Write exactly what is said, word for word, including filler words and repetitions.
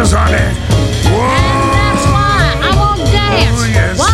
dance, honey. Whoa. And that's why I won't dance Oh, yes.